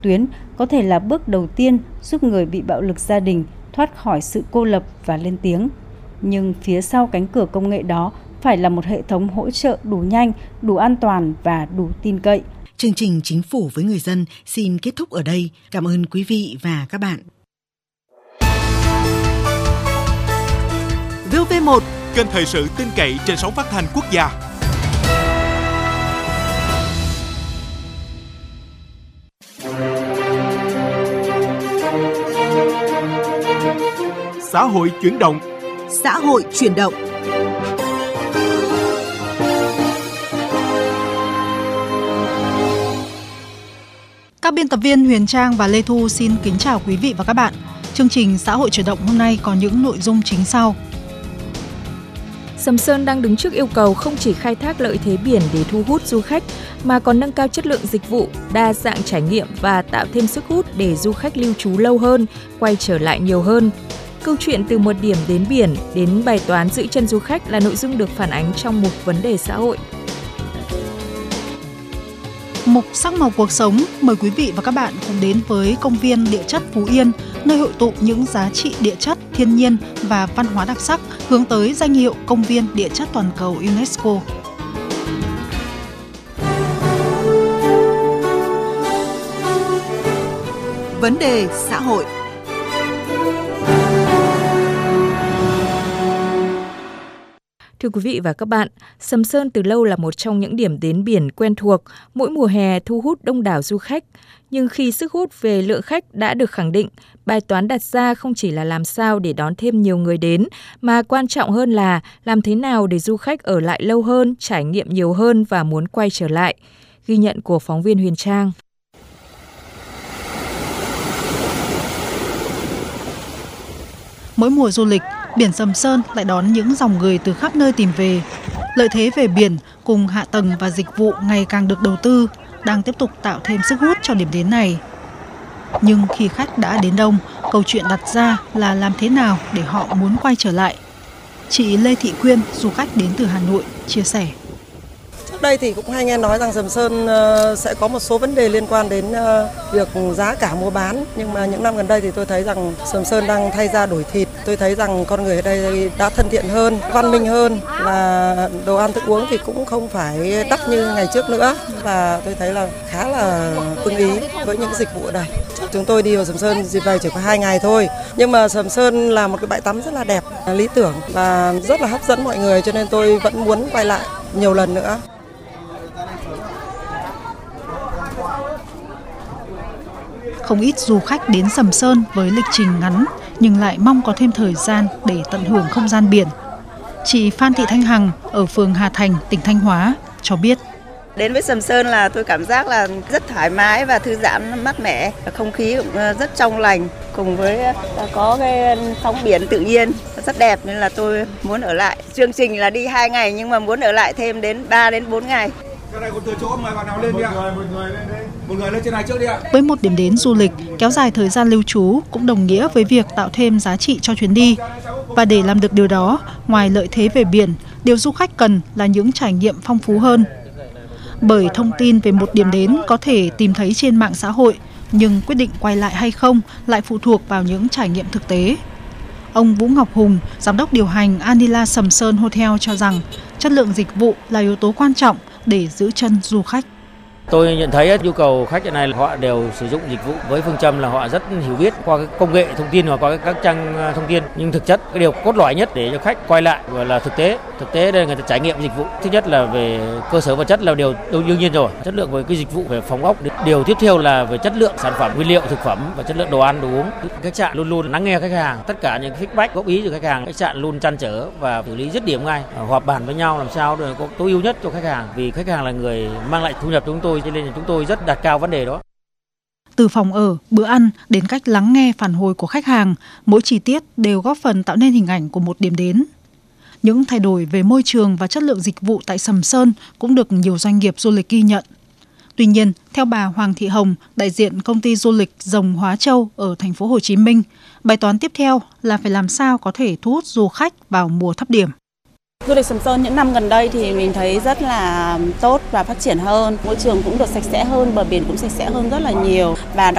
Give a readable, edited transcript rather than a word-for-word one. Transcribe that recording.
tuyến có thể là bước đầu tiên giúp người bị bạo lực gia đình thoát khỏi sự cô lập và lên tiếng. Nhưng phía sau cánh cửa công nghệ đó phải là một hệ thống hỗ trợ đủ nhanh, đủ an toàn và đủ tin cậy. Chương trình Chính phủ với người dân xin kết thúc ở đây. Cảm ơn quý vị và các bạn. VOV1, kênh thời sự tin cậy trên sóng phát thanh quốc gia. Xã hội chuyển động. Xã hội chuyển động. Các biên tập viên Huyền Trang và Lê Thu xin kính chào quý vị và các bạn. Chương trình Xã hội chuyển động hôm nay có những nội dung chính sau. Sầm Sơn đang đứng trước yêu cầu không chỉ khai thác lợi thế biển để thu hút du khách, mà còn nâng cao chất lượng dịch vụ, đa dạng trải nghiệm và tạo thêm sức hút để du khách lưu trú lâu hơn, quay trở lại nhiều hơn. Câu chuyện từ một điểm đến biển đến bài toán giữ chân du khách là nội dung được phản ánh trong mục vấn đề xã hội. Mục sắc màu cuộc sống, mời quý vị và các bạn cùng đến với công viên địa chất Phú Yên, nơi hội tụ những giá trị địa chất, thiên nhiên và văn hóa đặc sắc hướng tới danh hiệu công viên địa chất toàn cầu UNESCO. Vấn đề xã hội. Thưa quý vị và các bạn, Sầm Sơn từ lâu là một trong những điểm đến biển quen thuộc, mỗi mùa hè thu hút đông đảo du khách. Nhưng khi sức hút về lượng khách đã được khẳng định, bài toán đặt ra không chỉ là làm sao để đón thêm nhiều người đến, mà quan trọng hơn là làm thế nào để du khách ở lại lâu hơn, trải nghiệm nhiều hơn và muốn quay trở lại. Ghi nhận của phóng viên Huyền Trang. Mỗi mùa du lịch, biển Sầm Sơn lại đón những dòng người từ khắp nơi tìm về. Lợi thế về biển cùng hạ tầng và dịch vụ ngày càng được đầu tư, đang tiếp tục tạo thêm sức hút cho điểm đến này. Nhưng khi khách đã đến đông, câu chuyện đặt ra là làm thế nào để họ muốn quay trở lại. Chị Lê Thị Quyên, du khách đến từ Hà Nội, chia sẻ. Trước đây thì cũng hay nghe nói rằng Sầm Sơn sẽ có một số vấn đề liên quan đến việc giá cả mua bán. Nhưng mà những năm gần đây thì tôi thấy rằng Sầm Sơn đang thay da đổi thịt. Tôi thấy rằng con người ở đây đã thân thiện hơn, văn minh hơn và đồ ăn thức uống thì cũng không phải đắt như ngày trước nữa. Và tôi thấy là khá là ưng ý với những dịch vụ ở đây. Chúng tôi đi vào Sầm Sơn dịp này chỉ có 2 ngày thôi. Nhưng mà Sầm Sơn là một cái bãi tắm rất là đẹp, lý tưởng và rất là hấp dẫn mọi người, cho nên tôi vẫn muốn quay lại nhiều lần nữa. Không ít du khách đến Sầm Sơn với lịch trình ngắn nhưng lại mong có thêm thời gian để tận hưởng không gian biển. Chị Phan Thị Thanh Hằng ở phường Hà Thành, tỉnh Thanh Hóa cho biết. Đến với Sầm Sơn là tôi cảm giác là rất thoải mái và thư giãn, mát mẻ, không khí cũng rất trong lành, cùng với có cái sóng biển tự nhiên rất đẹp nên là tôi muốn ở lại. Chương trình là đi 2 ngày nhưng mà muốn ở lại thêm đến 3 đến 4 ngày. Với một điểm đến du lịch, kéo dài thời gian lưu trú cũng đồng nghĩa với việc tạo thêm giá trị cho chuyến đi. Và để làm được điều đó, ngoài lợi thế về biển, điều du khách cần là những trải nghiệm phong phú hơn. Bởi thông tin về một điểm đến có thể tìm thấy trên mạng xã hội, nhưng quyết định quay lại hay không lại phụ thuộc vào những trải nghiệm thực tế. Ông Vũ Ngọc Hùng, giám đốc điều hành Anila Sầm Sơn Hotel cho rằng chất lượng dịch vụ là yếu tố quan trọng để giữ chân du khách. Tôi nhận thấy nhu cầu khách hiện nay họ đều sử dụng dịch vụ với phương châm là họ rất hiểu biết qua cái công nghệ thông tin và qua các trang thông tin. Nhưng thực chất cái điều cốt lõi nhất để cho khách quay lại là thực tế. Thực tế đây là người ta trải nghiệm dịch vụ. Thứ nhất là về cơ sở vật chất là điều đương nhiên rồi. Chất lượng về cái dịch vụ về phòng ốc. Điều tiếp theo là về chất lượng sản phẩm, nguyên liệu, thực phẩm và chất lượng đồ ăn, đồ uống. Khách sạn luôn luôn lắng nghe khách hàng. Tất cả những feedback góp ý từ khách hàng, khách sạn luôn trăn trở và xử lý dứt điểm ngay. Họp bàn với nhau làm sao để có tối ưu nhất cho khách hàng. Vì khách hàng là người mang lại thu nhập cho chúng tôi, cho nên là chúng tôi rất đặt cao vấn đề đó. Từ phòng ở, bữa ăn đến cách lắng nghe phản hồi của khách hàng, mỗi chi tiết đều góp phần tạo nên hình ảnh của một điểm đến. Những thay đổi về môi trường và chất lượng dịch vụ tại Sầm Sơn cũng được nhiều doanh nghiệp du lịch ghi nhận. Tuy nhiên, theo bà Hoàng Thị Hồng, đại diện công ty du lịch Rồng Hóa Châu ở thành phố Hồ Chí Minh, bài toán tiếp theo là phải làm sao có thể thu hút du khách vào mùa thấp điểm. Du lịch Sầm Sơn những năm gần đây thì mình thấy rất là tốt và phát triển hơn, môi trường cũng được sạch sẽ hơn, bờ biển cũng sạch sẽ hơn rất là nhiều và